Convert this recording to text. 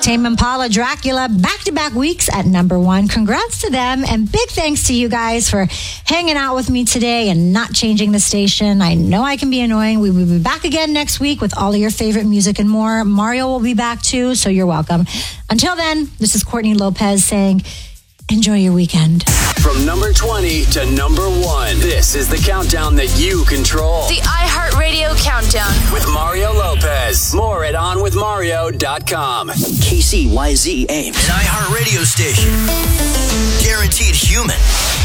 Tame Impala, Dracula, back-to-back weeks at number 1. Congrats to them, and big thanks to you guys for hanging out with me today and not changing the station. I know I can be annoying. We will be back again next week with all of your favorite music and more. Mario will be back too, so you're welcome. Until then, this is Courtney Lopez saying, enjoy your weekend. From number 20 to number 1, this is the countdown that you control. The iHeartRadio Countdown. With Mario Lopez. More at onwithmario.com. KCYZ Ames. An iHeartRadio station. Guaranteed human.